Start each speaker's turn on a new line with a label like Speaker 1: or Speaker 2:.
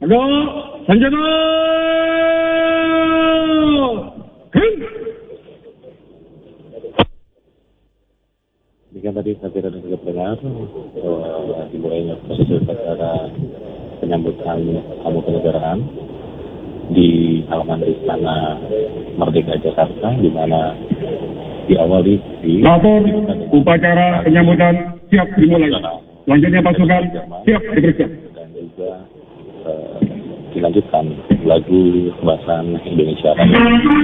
Speaker 1: Ada senjata.
Speaker 2: Jika tadi saya dan juga pendengar dimulainya proses upacara penyambutan tamu kenegaraan di halaman Istana Merdeka Jakarta, di mana diawali di
Speaker 1: lapor upacara penyambutan siap dimulai. Selanjutnya pasukan siap diperiksa.
Speaker 2: Dan juga dilanjutkan lagu kebangsaan Indonesia Raya.